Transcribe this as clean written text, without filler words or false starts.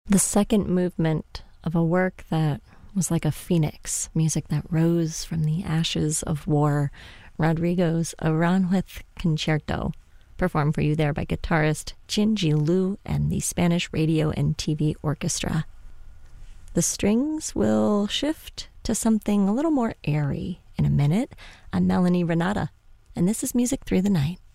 The second movement of a work that was like a phoenix, music that rose from the ashes of war, Rodrigo's Aranjuez Concerto, performed for you there by guitarist Jinji Lu and the Spanish Radio and TV Orchestra. The strings will shift to something a little more airy in a minute. I'm Melanie Renata, and this is Music Through the Night.